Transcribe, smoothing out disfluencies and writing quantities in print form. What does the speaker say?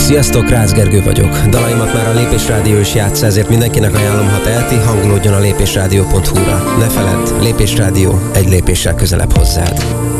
Sziasztok, Rácz Gergő vagyok. Dalaimat már a Lépés Rádió is játsza, ezért mindenkinek ajánlom, ha teheti, hangolódjon a lépésrádió.hu-ra. Ne feledd, Lépés Rádió, egy lépéssel közelebb hozzád.